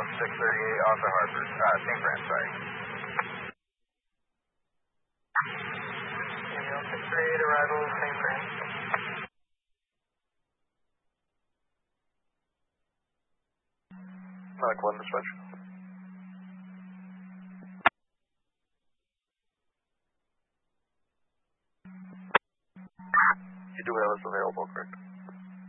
638 off of Hartford, St. Fran, sorry. Daniel 638, arrival St. Fran. Mach 1 dispatch. You do have us available, correct?